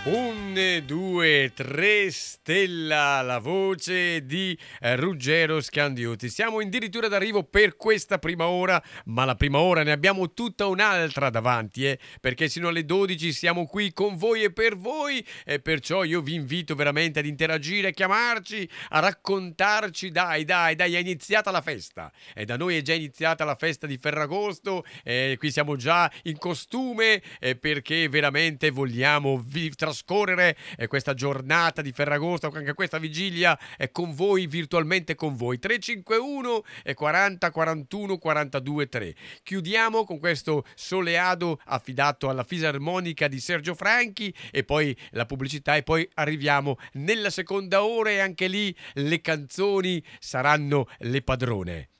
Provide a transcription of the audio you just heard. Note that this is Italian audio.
1, 2, 3 Stella, la voce di Ruggero Scandiuti. Siamo addirittura d'arrivo per questa prima ora, ma la prima ora ne abbiamo tutta un'altra davanti, perché sino alle 12 siamo qui con voi e per voi, e perciò io vi invito veramente ad interagire, a chiamarci, a raccontarci. Dai, è iniziata la festa. E da noi è già iniziata la festa di Ferragosto, qui siamo già in costume, perché veramente vogliamo trascorrere questa giornata di Ferragosto, anche questa vigilia, con voi, virtualmente con voi. 351 e 40 41 42 3. Chiudiamo con questo soleado affidato alla fisarmonica di Sergio Franchi e poi la pubblicità, e poi arriviamo nella seconda ora, e anche lì le canzoni saranno le padrone.